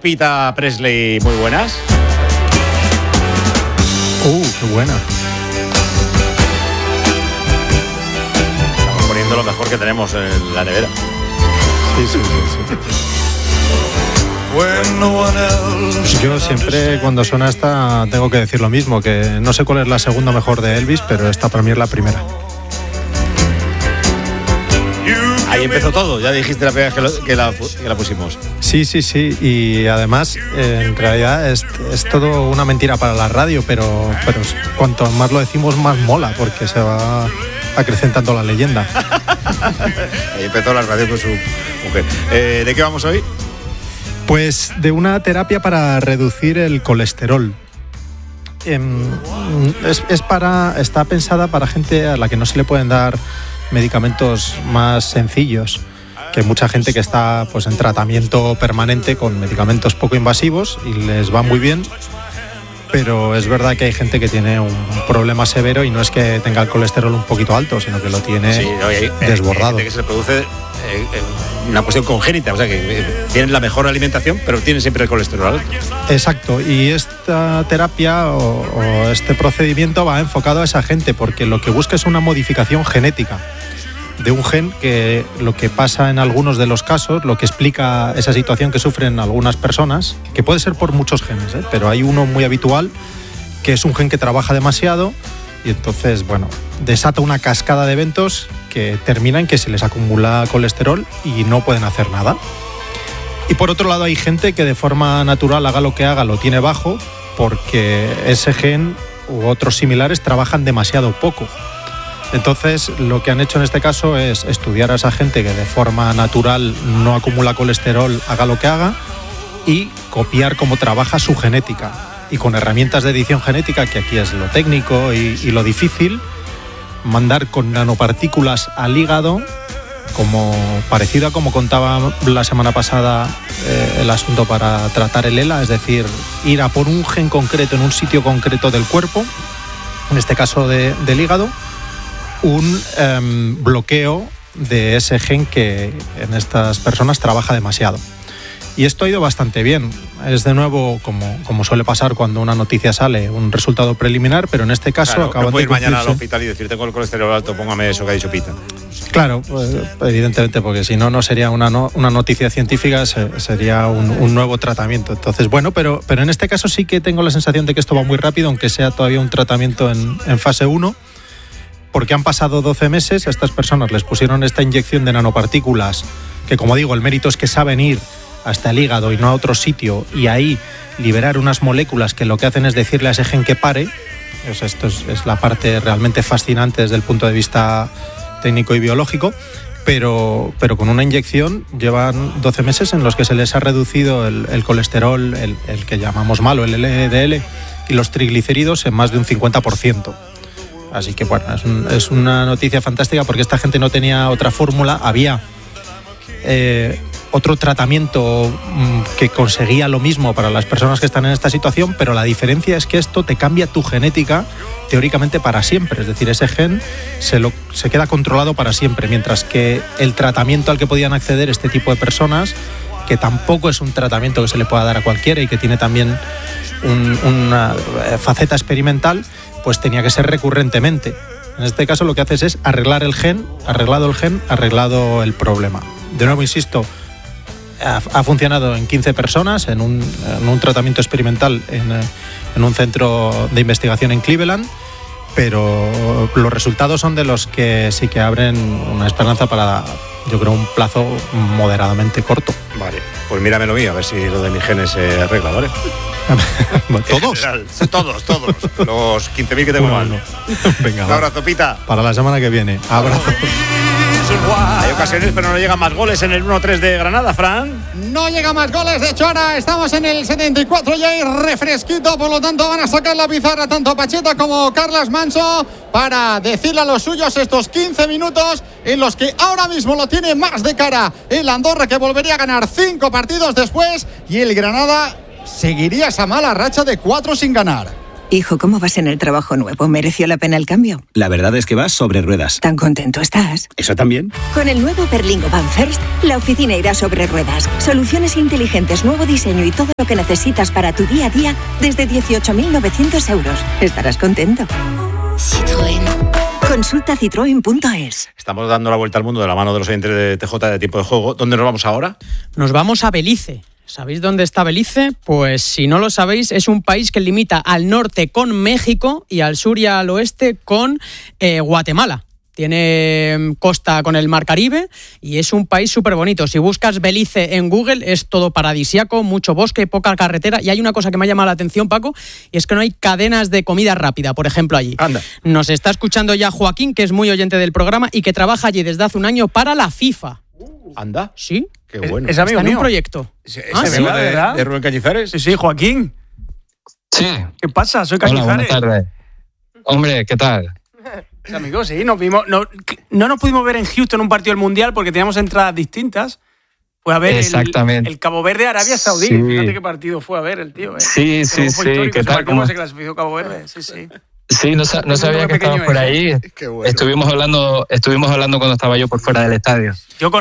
Pita Presley, muy buenas. Qué buena. Estamos poniendo lo mejor que tenemos en la nevera. Sí. Yo siempre cuando suena esta tengo que decir lo mismo, que no sé cuál es la segunda mejor de Elvis, pero esta para mí es la primera. Ahí empezó todo, ya dijiste la primera vez que la pusimos. Sí, y además en realidad es todo una mentira para la radio, pero cuanto más lo decimos más mola, porque se va acrecentando la leyenda. Ahí empezó la radio con su mujer. ¿De qué vamos hoy? Pues de una terapia para reducir el colesterol. Está pensada para gente a la que no se le pueden dar medicamentos más sencillos, que mucha gente que está pues en tratamiento permanente con medicamentos poco invasivos y les va muy bien, pero es verdad que hay gente que tiene un problema severo y no es que tenga el colesterol un poquito alto, sino que lo tiene desbordado. Hay gente que se le produce una cuestión congénita, o sea que tienen la mejor alimentación, pero tienen siempre el colesterol alto. Exacto, y esta terapia o este procedimiento va enfocado a esa gente, porque lo que busca es una modificación genética de un gen que lo que pasa en algunos de los casos, lo que explica esa situación que sufren algunas personas, que puede ser por muchos genes, pero hay uno muy habitual que es un gen que trabaja demasiado y entonces, desata una cascada de eventos que termina en que se les acumula colesterol y no pueden hacer nada. Y por otro lado hay gente que de forma natural, haga lo que haga, lo tiene bajo porque ese gen u otros similares trabajan demasiado poco. Entonces, lo que han hecho en este caso es estudiar a esa gente que de forma natural no acumula colesterol, haga lo que haga, y copiar cómo trabaja su genética. Y con herramientas de edición genética, que aquí es lo técnico y lo difícil, mandar con nanopartículas al hígado, como parecido a como contaba la semana pasada el asunto para tratar el ELA, es decir, ir a por un gen concreto en un sitio concreto del cuerpo, en este caso del hígado, un bloqueo de ese gen que en estas personas trabaja demasiado. Y esto ha ido bastante bien. Es de nuevo, como suele pasar cuando una noticia sale, un resultado preliminar, pero en este caso acaban no puedo de ir mañana al hospital y decir tengo el colesterol alto, póngame eso que ha dicho Pita. Claro, pues, evidentemente, porque si no sería una noticia científica, sería un nuevo tratamiento. Entonces, pero en este caso sí que tengo la sensación de que esto va muy rápido, aunque sea todavía un tratamiento en fase 1. Porque han pasado 12 meses, a estas personas les pusieron esta inyección de nanopartículas, que como digo, el mérito es que saben ir hasta el hígado y no a otro sitio, y ahí liberar unas moléculas que lo que hacen es decirle a ese gen que pare. Esto es la parte realmente fascinante desde el punto de vista técnico y biológico, pero con una inyección llevan 12 meses en los que se les ha reducido el colesterol, el que llamamos malo, el LDL, y los triglicéridos en más de un 50%. Así que es una noticia fantástica porque esta gente no tenía otra fórmula. Había otro tratamiento que conseguía lo mismo para las personas que están en esta situación, pero la diferencia es que esto te cambia tu genética teóricamente para siempre. Es decir, ese gen se queda controlado para siempre, mientras que el tratamiento al que podían acceder este tipo de personas, que tampoco es un tratamiento que se le pueda dar a cualquiera y que tiene también una faceta experimental, pues tenía que ser recurrentemente. En este caso lo que haces es arreglar el gen, arreglado el problema. De nuevo, insisto, ha funcionado en 15 personas en un tratamiento experimental en un centro de investigación en Cleveland, pero los resultados son de los que sí que abren una esperanza para, yo creo, un plazo moderadamente corto. Vale, pues mírame lo mío, a ver si lo de mis genes se arregla, ¿vale? ¿Todos? General, todos. Los 15.000 que tengo mal. Venga, un abrazo, Pita. Para la semana que viene. Abrazo. Hay ocasiones, pero no llegan más goles en el 1-3 de Granada, Fran. No llega más goles, de hecho ahora estamos en el 74 y hay refresquito, por lo tanto van a sacar la pizarra tanto Pacheta como Carlas Manso para decirle a los suyos estos 15 minutos en los que ahora mismo lo tiene más de cara el Andorra, que volvería a ganar 5 partidos después, y el Granada seguiría esa mala racha de 4 sin ganar. Hijo, ¿cómo vas en el trabajo nuevo? ¿Mereció la pena el cambio? La verdad es que vas sobre ruedas. ¿Tan contento estás? ¿Eso también? Con el nuevo Berlingo Van First, la oficina irá sobre ruedas. Soluciones inteligentes, nuevo diseño y todo lo que necesitas para tu día a día desde 18.900 euros. Estarás contento. Citroën. Consulta citroen.es. Estamos dando la vuelta al mundo de la mano de los oyentes de TJ de Tiempo de Juego. ¿Dónde nos vamos ahora? Nos vamos a Belice. ¿Sabéis dónde está Belice? Pues si no lo sabéis, es un país que limita al norte con México y al sur y al oeste con Guatemala. Tiene costa con el Mar Caribe y es un país súper bonito. Si buscas Belice en Google es todo paradisíaco, mucho bosque, poca carretera. Y hay una cosa que me ha llamado la atención, Paco, y es que no hay cadenas de comida rápida, por ejemplo, allí. Anda. Nos está escuchando ya Joaquín, que es muy oyente del programa y que trabaja allí desde hace un año para la FIFA. Anda. Sí. Qué bueno. Es amigo Está en mío. un proyecto. ¿Ese Ah, amigo ¿sí? de Rubén Cañizares? Sí, Joaquín. Sí. ¿Qué pasa? Soy Hola, Cañizares. buenas tardes. Hombre, ¿qué tal? Amigos, sí, nos vimos. No nos pudimos ver en Houston un partido del Mundial porque teníamos entradas distintas. Fue a ver Exactamente. el Cabo Verde Arabia Saudí. Sí. Fíjate qué partido fue a ver el tío. Sí, sí, Cómo fue sí. histórico ¿Qué ese tal? partido, ¿Cómo se clasificó Cabo Verde? Sí, sí. Sí, no sabía que pequeño estabas por ahí. Qué bueno. Estuvimos hablando cuando estaba yo por fuera del estadio. Yo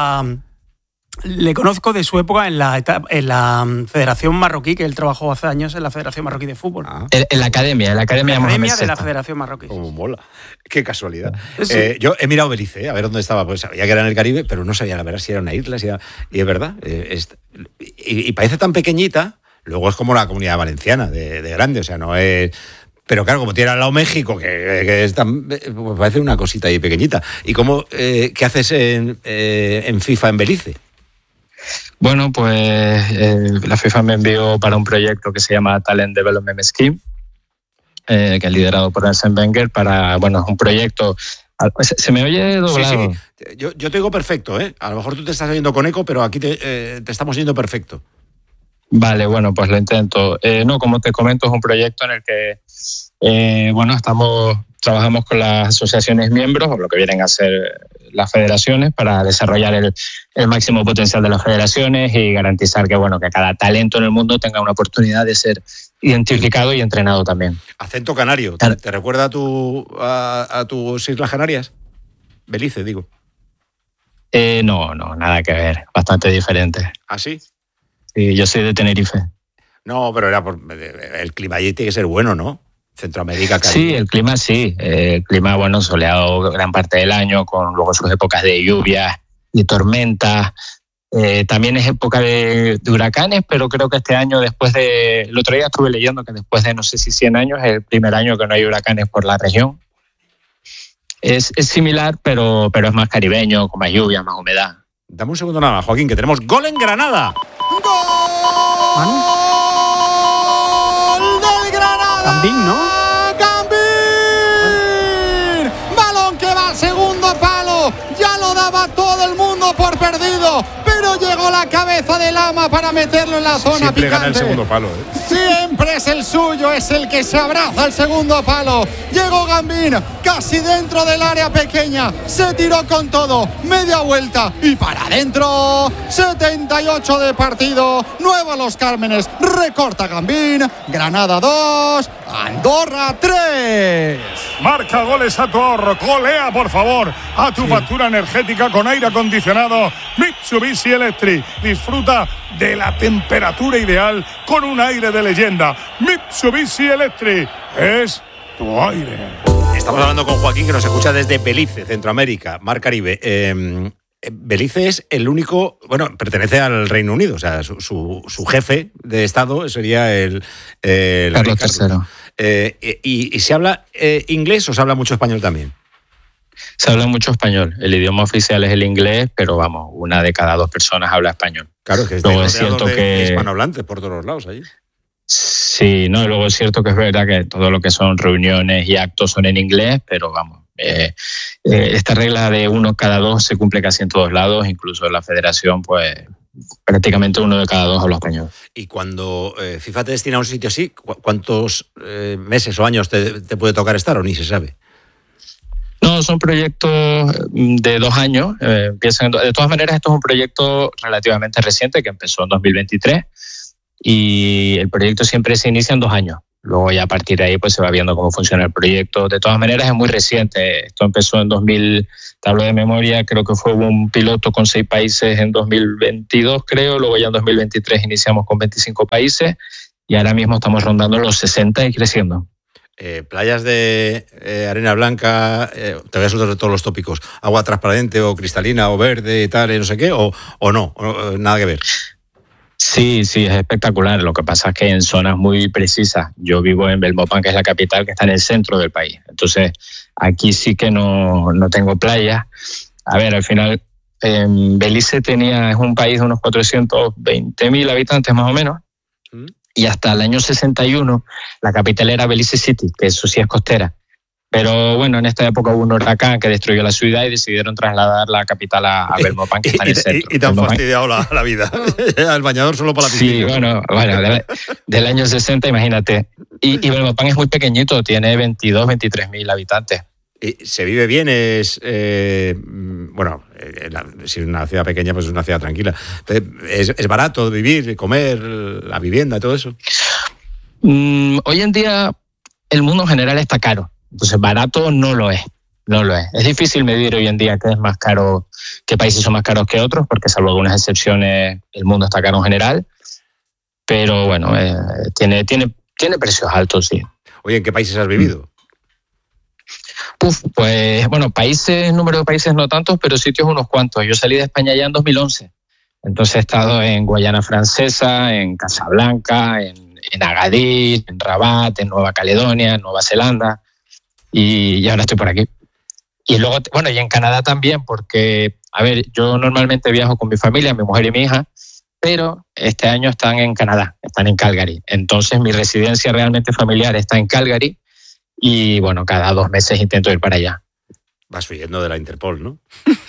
le conozco de su época en la Federación Marroquí, que él trabajó hace años en la Federación Marroquí de Fútbol. En la academia la Mohamed academia de la VI. Federación Marroquí. Como mola. Qué casualidad. Sí. Yo he mirado Belice, a ver dónde estaba. Pues sabía que era en el Caribe, pero no sabía la verdad si era una isla. Y es verdad. Y parece tan pequeñita. Luego es como la Comunidad Valenciana, de grande. O sea, no es... Pero claro, como tiene al lado México, que es tan... Pues parece una cosita ahí pequeñita. ¿Y cómo, qué haces en FIFA en Belice? Bueno, pues la FIFA me envió para un proyecto que se llama Talent Development Scheme, que es liderado por Arsène Wenger, para, bueno, un proyecto... ¿Se me oye doblado? Sí. Yo te digo perfecto, ¿eh? A lo mejor tú te estás oyendo con eco, pero aquí te estamos oyendo perfecto. Vale, bueno, pues lo intento. No, como te comento, es un proyecto en el que, trabajamos con las asociaciones miembros, o lo que vienen a ser las federaciones, para desarrollar el máximo potencial de las federaciones y garantizar que, bueno, que cada talento en el mundo tenga una oportunidad de ser identificado y entrenado también. Acento canario. ¿Te recuerda a tus Islas Canarias? Belice, digo. No, nada que ver. Bastante diferente. ¿Ah, sí? Sí, yo soy de Tenerife. No, pero era el clima allí tiene que ser bueno, ¿no? Centroamérica, Caribe. Sí, el clima sí. El clima, bueno, soleado gran parte del año, con luego sus épocas de lluvias y tormentas. También es época de huracanes, pero creo que este año, el otro día estuve leyendo que después de no sé si 100 años, es el primer año que no hay huracanes por la región. Es similar, pero es más caribeño, con más lluvia, más humedad. Dame un segundo nada más, Joaquín, que tenemos gol en Granada. ¡Gol del Granada! Gambín, ¿no? ¡Gambín! Balón que va al segundo palo. Ya lo daba todo el mundo por perdido, pero llegó la cabeza de Lama para meterlo en la zona Siempre picante. gana el segundo palo, ¿eh? Siempre es el suyo, es el que se abraza al segundo palo. Llegó Gambín, casi dentro del área pequeña. Se tiró con todo, media vuelta y para adentro. 78 de partido. Nuevo a los Cármenes. Recorta Gambín. Granada 2, Andorra 3. Marca goles a tu ahorro. Golea, por favor, a tu factura energética con aire acondicionado Mitsubishi Electric. Disfruta de la temperatura ideal con un aire de leyenda. Mitsubishi Electric es tu aire. Estamos hablando con Joaquín, que nos escucha desde Belice, Centroamérica, Mar Caribe. Belice es el único, bueno, pertenece al Reino Unido, o sea, su jefe de Estado sería el Carlos III. ¿Y se habla inglés o se habla mucho español también? Se habla mucho español. El idioma oficial es el inglés, pero vamos, 1 de cada 2 personas habla español. Claro, que luego es cierto que hispanohablantes por todos los lados allí. Sí, no, y luego es cierto que es verdad que todo lo que son reuniones y actos son en inglés, pero vamos, esta regla de 1 cada 2 se cumple casi en todos lados, incluso en la federación, pues prácticamente 1 de cada 2 habla español. Y cuando FIFA te destina a un sitio así, ¿cuántos meses o años te puede tocar estar o ni se sabe? No, son proyectos de 2 años. De todas maneras, esto es un proyecto relativamente reciente que empezó en 2023 y el proyecto siempre se inicia en 2 años. Luego ya a partir de ahí pues se va viendo cómo funciona el proyecto. De todas maneras es muy reciente. Esto empezó en 2000, te hablo de memoria, creo que fue un piloto con 6 países en 2022, creo. Luego ya en 2023 iniciamos con 25 países y ahora mismo estamos rondando los 60 y creciendo. Playas de arena blanca, te voy a soltar todos los tópicos, agua transparente o cristalina o verde y tal, no sé qué, o no, nada que ver. Sí, es espectacular. Lo que pasa es que en zonas muy precisas. Yo vivo en Belmopán, que es la capital, que está en el centro del país. Entonces, aquí sí que no tengo playa. A ver, al final, Belice es un país de unos 420.000 habitantes más o menos. Y hasta el año 61, la capital era Belize City, que eso sí es costera. Pero bueno, en esta época hubo un huracán que destruyó la ciudad y decidieron trasladar la capital a Belmopán, que está en el centro. Y te han fastidiado la vida. El bañador solo para la piscina. Sí, bueno del año 60, imagínate. Y Belmopán es muy pequeñito, tiene 23.000 habitantes. Y se vive bien, si es una ciudad pequeña, pues es una ciudad tranquila. ¿Es barato vivir, comer, la vivienda, todo eso? Hoy en día el mundo en general está caro. Entonces, barato no lo es. Es difícil medir hoy en día qué es más caro, qué países son más caros que otros, porque salvo algunas excepciones, el mundo está caro en general. Pero bueno, tiene precios altos, sí. Oye, ¿en qué países has vivido? Pues bueno, número de países no tantos, pero sitios unos cuantos. Yo salí de España ya en 2011. Entonces he estado en Guayana Francesa, en Casablanca, en Agadir, en Rabat, en Nueva Caledonia, en Nueva Zelanda. Y ahora estoy por aquí. Y luego, y en Canadá también, porque, a ver, yo normalmente viajo con mi familia, mi mujer y mi hija, pero este año están en Canadá, están en Calgary. Entonces mi residencia realmente familiar está en Calgary y, bueno, cada 2 meses intento ir para allá. Vas huyendo de la Interpol, ¿no?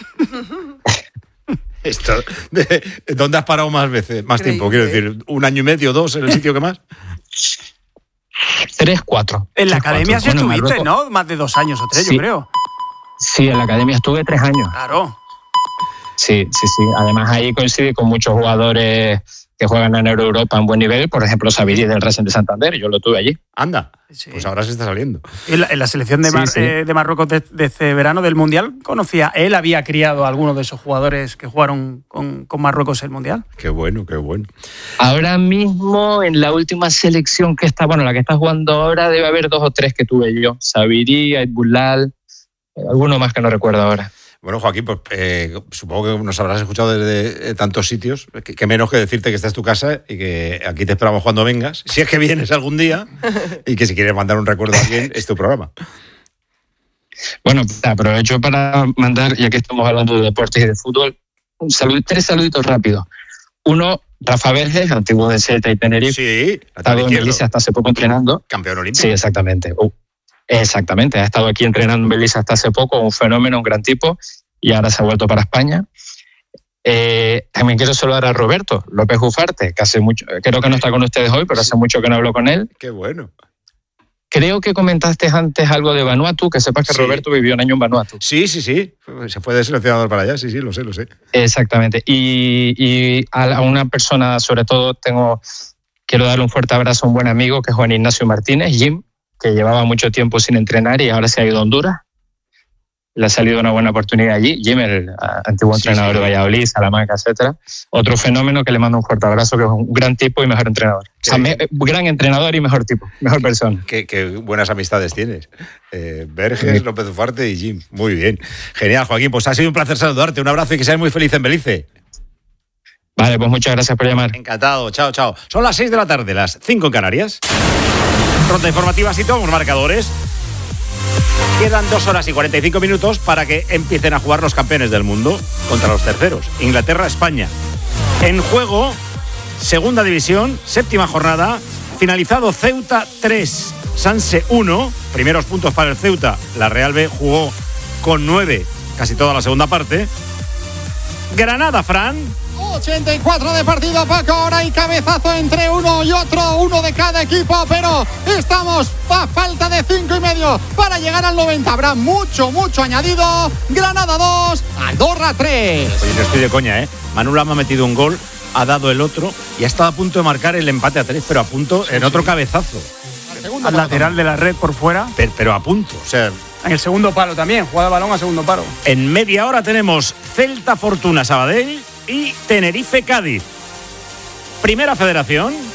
¿Dónde has parado más tiempo? Quiero decir, 1 año y medio, 2 en el sitio que más. 3, 4. En la academia sí estuviste, ¿no? Más de 2 años o 3, sí, yo creo. Sí, en la academia estuve 3 años. Claro. Sí. Además ahí coincidí con muchos jugadores que juegan en Europa en buen nivel. Por ejemplo, Sabiri del Racing de Santander, yo lo tuve allí. Anda, sí. Pues ahora se está saliendo. En la selección de Marruecos de este verano del Mundial, él había criado a algunos de esos jugadores que jugaron con Marruecos el Mundial. Qué bueno. Ahora mismo, en la última selección que está, la que está jugando ahora, debe haber 2 o 3 que tuve yo. Sabiri, Aitbulal, alguno más que no recuerdo ahora. Bueno, Joaquín, pues supongo que nos habrás escuchado desde tantos sitios, que menos que decirte que esta es tu casa y que aquí te esperamos cuando vengas, si es que vienes algún día, y que si quieres mandar un recuerdo a alguien, es tu programa. Bueno, aprovecho para mandar, ya que estamos hablando de deportes y de fútbol, 3 saluditos rápidos. Uno, Rafa Verges, antiguo de Celta y Tenerife. Sí, ha estado en Belice hasta hace poco entrenando. Campeón olímpico. Sí, exactamente. Exactamente, ha estado aquí entrenando en Belice hasta hace poco, un fenómeno, un gran tipo, y ahora se ha vuelto para España. También quiero saludar a Roberto López Ufarte, que hace mucho, creo que no está con ustedes hoy, pero hace mucho que no hablo con él. Qué bueno. Creo que comentaste antes algo de Vanuatu, que sepas que Roberto vivió 1 año en Vanuatu. Sí, se fue de seleccionador para allá, sí, lo sé. Exactamente, y a una persona, sobre todo, quiero darle un fuerte abrazo a un buen amigo, que es Juan Ignacio Martínez, Jim, que llevaba mucho tiempo sin entrenar y ahora se ha ido a Honduras. Le ha salido una buena oportunidad allí. Jim, el antiguo entrenador de Valladolid, Salamanca, etcétera. Otro fenómeno que le mando un fuerte abrazo, que es un gran tipo y mejor entrenador. Gran entrenador y mejor tipo, mejor persona. Qué buenas amistades tienes. Verges, López Ufarte y Jim. Muy bien. Genial, Joaquín. Pues ha sido un placer saludarte. Un abrazo y que seas muy feliz en Belice. Vale, pues muchas gracias por llamar. Encantado. Chao. Son las 6 de la tarde, las 5 en Canarias. Ronda informativa, si tomamos marcadores. Quedan 2 horas y 45 minutos para que empiecen a jugar los campeones del mundo contra los terceros. Inglaterra, España. En juego, segunda división, 7ª jornada. Finalizado Ceuta 3, Sanse 1. Primeros puntos para el Ceuta. La Real B jugó con 9 casi toda la segunda parte. Granada, Fran. 84 de partido, Paco. Ahora hay cabezazo entre uno y otro, uno de cada equipo, pero estamos a falta de 5 y medio para llegar al 90. Habrá mucho añadido. Granada 2, Andorra 3. Oye, no estoy de coña, Manu Lama ha metido un gol, ha dado el otro y ha estado a punto de marcar el empate a 3, pero a punto en otro cabezazo. al lateral de la red por fuera. Pero a punto, o sea... En el segundo palo también, jugada de balón a segundo palo. En media hora tenemos Celta Fortuna Sabadell y Tenerife Cádiz. Primera Federación.